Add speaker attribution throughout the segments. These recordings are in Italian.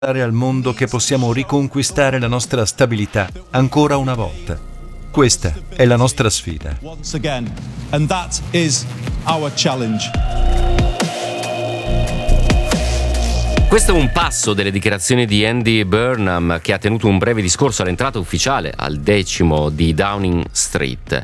Speaker 1: al mondo che possiamo riconquistare la nostra stabilità ancora una volta. Questa è la nostra sfida.
Speaker 2: Once again, and that is our challenge.
Speaker 3: Questo è un passo delle dichiarazioni di Andy Burnham, che ha tenuto un breve discorso all'entrata ufficiale al 10° di Downing Street.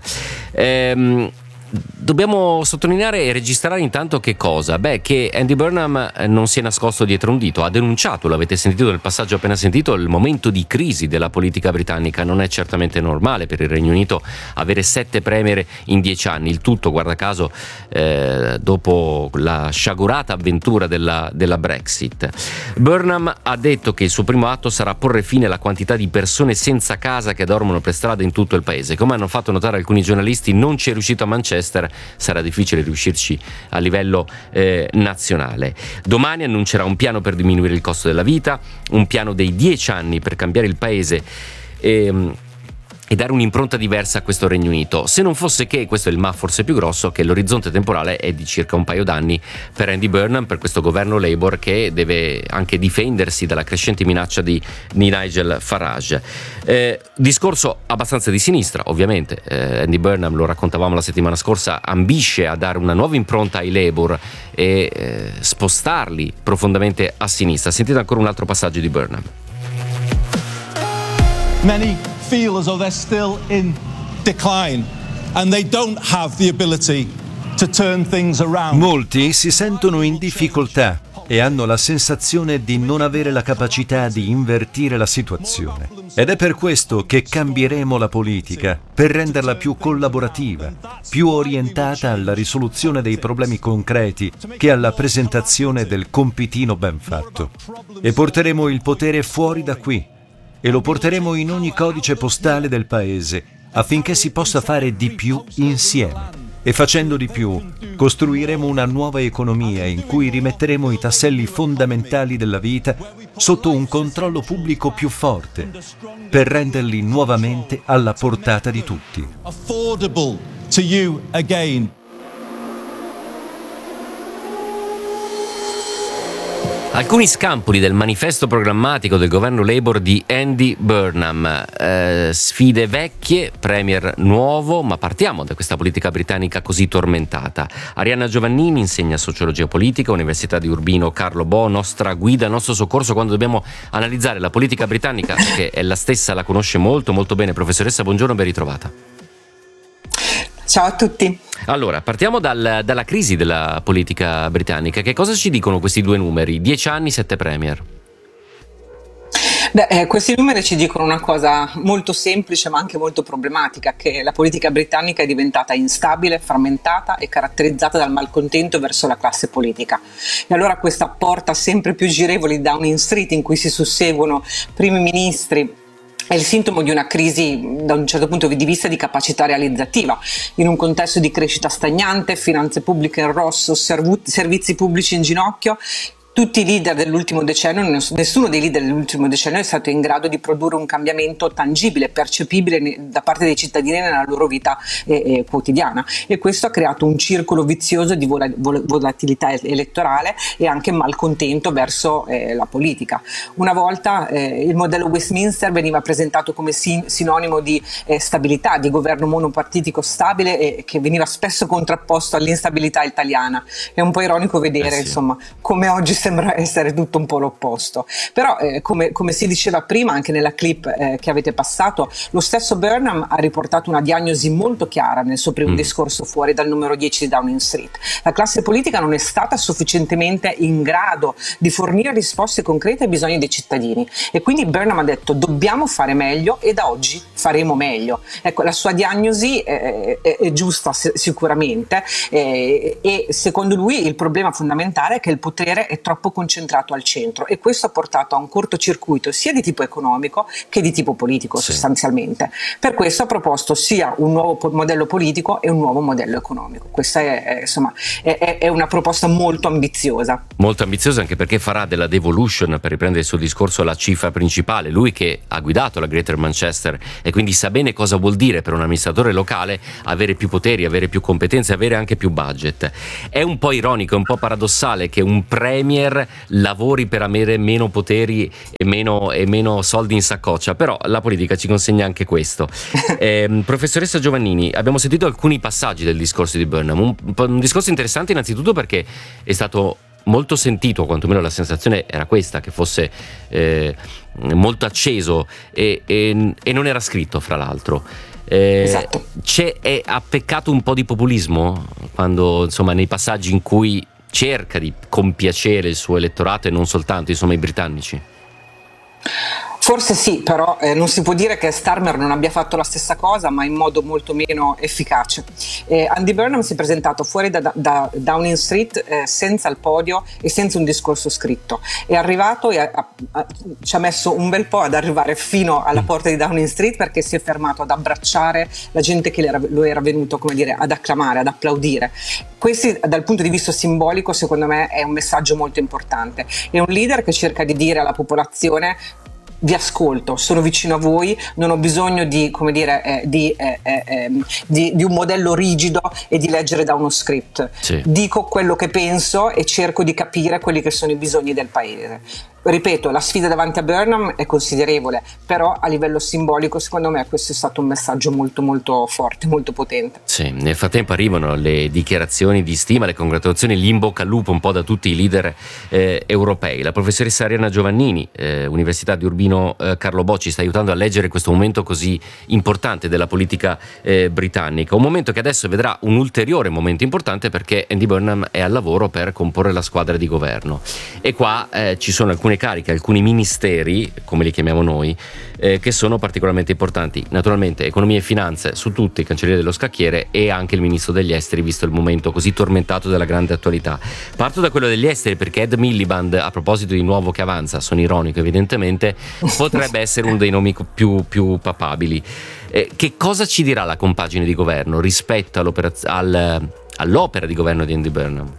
Speaker 3: Dobbiamo sottolineare e registrare intanto che cosa? Che Andy Burnham non si è nascosto dietro un dito, ha denunciato, l'avete sentito nel passaggio appena sentito, il momento di crisi della politica britannica. Non è certamente normale per il Regno Unito avere 7 premier in 10 anni, il tutto, guarda caso, dopo la sciagurata avventura della Brexit. Burnham ha detto che il suo primo atto sarà porre fine alla quantità di persone senza casa che dormono per strada in tutto il paese. Come hanno fatto notare alcuni giornalisti, non ci è riuscito a Manchester, sarà difficile riuscirci a livello nazionale. Domani annuncerà un piano per diminuire il costo della vita, un piano dei 10 anni per cambiare il paese e dare un'impronta diversa a questo Regno Unito. Se non fosse che, questo è il ma forse più grosso, che l'orizzonte temporale è di circa un paio d'anni per Andy Burnham, per questo governo Labour, che deve anche difendersi dalla crescente minaccia di Nigel Farage. Discorso abbastanza di sinistra, ovviamente. Andy Burnham, lo raccontavamo la settimana scorsa, ambisce a dare una nuova impronta ai Labour e spostarli profondamente a sinistra. Sentite ancora un altro passaggio di Burnham.
Speaker 2: Many feel as though they're still in decline and they don't have the ability to turn things around.
Speaker 1: Molti si sentono in difficoltà e hanno la sensazione di non avere la capacità di invertire la situazione. Ed è per questo che cambieremo la politica, per renderla più collaborativa, più orientata alla risoluzione dei problemi concreti che alla presentazione del compitino ben fatto. E porteremo il potere fuori da qui e lo porteremo in ogni codice postale del paese affinché si possa fare di più insieme. E facendo di più, costruiremo una nuova economia in cui rimetteremo i tasselli fondamentali della vita sotto un controllo pubblico più forte, per renderli nuovamente alla portata di tutti.
Speaker 2: Affordable to you again.
Speaker 3: Alcuni scampoli del manifesto programmatico del governo Labour di Andy Burnham. Sfide vecchie, premier nuovo, ma partiamo da questa politica britannica così tormentata. Arianna Giovannini insegna sociologia politica, Università di Urbino Carlo Bo, nostra guida, nostro soccorso quando dobbiamo analizzare la politica britannica, perché è la stessa, la conosce molto molto bene. Professoressa, buongiorno, ben ritrovata.
Speaker 4: Ciao a tutti.
Speaker 3: Allora, partiamo dalla crisi della politica britannica. Che cosa ci dicono questi due numeri? 10 anni, 7 premier.
Speaker 4: Questi numeri ci dicono una cosa molto semplice ma anche molto problematica, che la politica britannica è diventata instabile, frammentata e caratterizzata dal malcontento verso la classe politica. E allora questa porta sempre più girevoli Downing Street, in cui si susseguono primi ministri, è il sintomo di una crisi da un certo punto di vista di capacità realizzativa, in un contesto di crescita stagnante, finanze pubbliche in rosso, servizi pubblici in ginocchio. Tutti i leader dell'ultimo decennio, nessuno dei leader dell'ultimo decennio è stato in grado di produrre un cambiamento tangibile, percepibile da parte dei cittadini nella loro vita quotidiana, e questo ha creato un circolo vizioso di volatilità elettorale e anche malcontento verso la politica. Una volta il modello Westminster veniva presentato come sinonimo di stabilità, di governo monopartitico stabile, e che veniva spesso contrapposto all'instabilità italiana. È un po' ironico vedere insomma come oggi sembra essere tutto un po' l'opposto. Però come si diceva prima anche nella clip che avete passato, lo stesso Burnham ha riportato una diagnosi molto chiara nel suo primo discorso fuori dal numero 10 di Downing Street. La classe politica non è stata sufficientemente in grado di fornire risposte concrete ai bisogni dei cittadini, e quindi Burnham ha detto: dobbiamo fare meglio e da oggi faremo meglio. Ecco, la sua diagnosi è giusta sicuramente, e secondo lui il problema fondamentale è che il potere è troppo concentrato al centro, e questo ha portato a un cortocircuito sia di tipo economico che di tipo politico, sostanzialmente. Per questo ha proposto sia un nuovo modello politico e un nuovo modello economico. Questa è una proposta molto ambiziosa.
Speaker 3: Molto ambiziosa, anche perché farà della devolution, per riprendere il suo discorso, la cifra principale. Lui che ha guidato la Greater Manchester e quindi sa bene cosa vuol dire per un amministratore locale avere più poteri, avere più competenze, avere anche più budget. È un po' ironico, è un po' paradossale che un premier premier lavori per avere meno poteri e meno soldi in saccoccia, però la politica ci consegna anche questo. Professoressa Giovannini, abbiamo sentito alcuni passaggi del discorso di Burnham, un discorso interessante innanzitutto perché è stato molto sentito, quantomeno la sensazione era questa, che fosse molto acceso e non era scritto, fra l'altro.
Speaker 4: Esatto.
Speaker 3: Ha peccato un po' di populismo quando, insomma, nei passaggi in cui cerca di compiacere il suo elettorato e non soltanto, insomma, i britannici?
Speaker 4: Forse sì, però non si può dire che Starmer non abbia fatto la stessa cosa, ma in modo molto meno efficace. Andy Burnham si è presentato fuori da Downing Street senza il podio e senza un discorso scritto. È arrivato e ci ha messo un bel po' ad arrivare fino alla porta di Downing Street, perché si è fermato ad abbracciare la gente che lo era venuto, come dire, ad acclamare, ad applaudire. Questo, dal punto di vista simbolico, secondo me è un messaggio molto importante. È un leader che cerca di dire alla popolazione: vi ascolto, sono vicino a voi, non ho bisogno di, come dire, di un modello rigido e di leggere da uno script.
Speaker 3: Sì.
Speaker 4: Dico quello che penso e cerco di capire quelli che sono i bisogni del paese. Ripeto, la sfida davanti a Burnham è considerevole, però a livello simbolico secondo me questo è stato un messaggio molto molto forte, molto potente.
Speaker 3: Sì, nel frattempo arrivano le dichiarazioni di stima, le congratulazioni, l'in bocca al lupo un po' da tutti i leader europei. La professoressa Arianna Giovannini, Università di Urbino Carlo Bo, ci sta aiutando a leggere questo momento così importante della politica britannica, un momento che adesso vedrà un ulteriore momento importante, perché Andy Burnham è al lavoro per comporre la squadra di governo, e qua ci sono alcune cariche, alcuni ministeri, come li chiamiamo noi, che sono particolarmente importanti. Naturalmente economia e finanze su tutti, il cancelliere dello scacchiere e anche il ministro degli esteri, visto il momento così tormentato della grande attualità. Parto da quello degli esteri perché Ed Miliband, a proposito di nuovo che avanza, sono ironico evidentemente, potrebbe essere uno dei nomi più papabili. Che cosa ci dirà la compagine di governo rispetto all'opera di governo di Andy Burnham?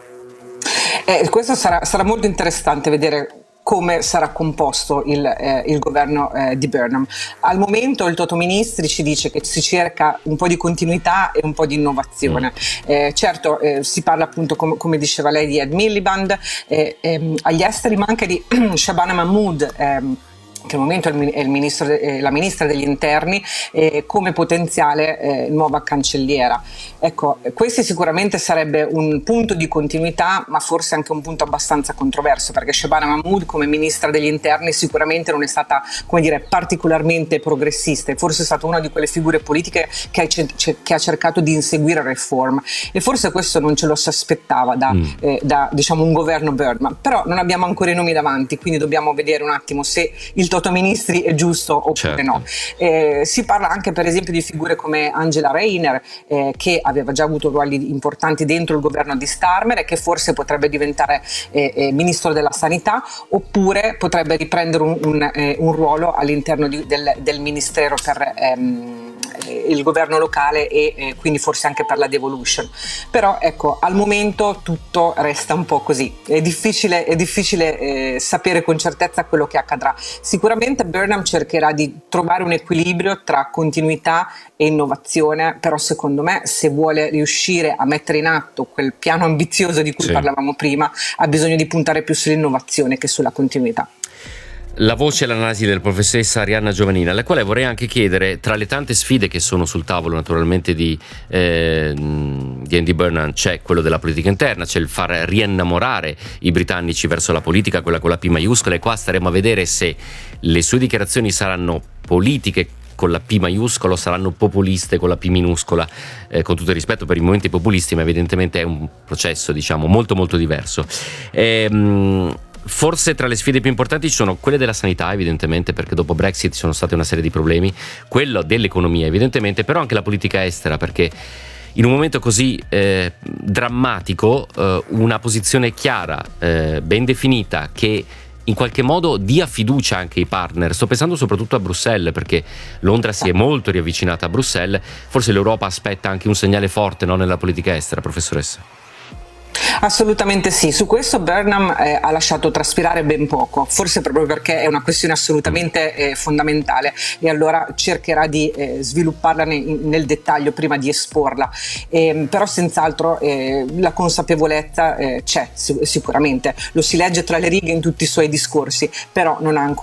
Speaker 4: Questo sarà molto interessante vedere come sarà composto il governo di Burnham. Al momento il Toto Ministri ci dice che si cerca un po' di continuità e un po' di innovazione. Certo, si parla appunto, come diceva lei, di Ed Miliband agli esteri, ma anche di Shabana Mahmood, che al momento è la ministra degli interni, come potenziale nuova cancelliera. Ecco, questo sicuramente sarebbe un punto di continuità, ma forse anche un punto abbastanza controverso, perché Shabana Mahmood come ministra degli interni sicuramente non è stata, come dire, particolarmente progressista, e forse è stata una di quelle figure politiche che ha cercato di inseguire Reform, e forse questo non ce lo si aspettava da diciamo un governo Burnham. Però non abbiamo ancora i nomi davanti, quindi dobbiamo vedere un attimo se il Toto Ministri è giusto oppure
Speaker 3: certo.
Speaker 4: no. Si parla anche per esempio di figure come Angela Rayner, che aveva già avuto ruoli importanti dentro il governo di Starmer e che forse potrebbe diventare ministro della sanità, oppure potrebbe riprendere un ruolo all'interno del ministero per il governo locale e quindi forse anche per la devolution. Però ecco, al momento tutto resta un po' così, è difficile sapere con certezza quello che accadrà. Sicuramente Burnham cercherà di trovare un equilibrio tra continuità e innovazione, però secondo me, se vuole riuscire a mettere in atto quel piano ambizioso di cui parlavamo prima, ha bisogno di puntare più sull'innovazione che sulla continuità.
Speaker 3: La voce e l'analisi del professoressa Arianna Giovannini, alla quale vorrei anche chiedere, tra le tante sfide che sono sul tavolo naturalmente di Andy Burnham, c'è quello della politica interna, c'è il far rinnamorare i britannici verso la politica, quella con la P maiuscola, e qua staremo a vedere se le sue dichiarazioni saranno politiche con la P maiuscola o saranno populiste con la P minuscola, con tutto il rispetto per i movimenti populisti, ma evidentemente è un processo, diciamo, molto molto diverso. Forse tra le sfide più importanti ci sono quelle della sanità, evidentemente, perché dopo Brexit ci sono state una serie di problemi, quello dell'economia evidentemente, però anche la politica estera, perché in un momento così drammatico una posizione chiara, ben definita, che in qualche modo dia fiducia anche ai partner. Sto pensando soprattutto a Bruxelles, perché Londra si è molto riavvicinata a Bruxelles, forse l'Europa aspetta anche un segnale forte, no, nella politica estera, professoressa?
Speaker 4: Assolutamente sì, su questo Burnham ha lasciato traspirare ben poco, forse proprio perché è una questione assolutamente fondamentale, e allora cercherà di svilupparla nel dettaglio prima di esporla, però senz'altro la consapevolezza c'è sicuramente, lo si legge tra le righe in tutti i suoi discorsi, però non ha ancora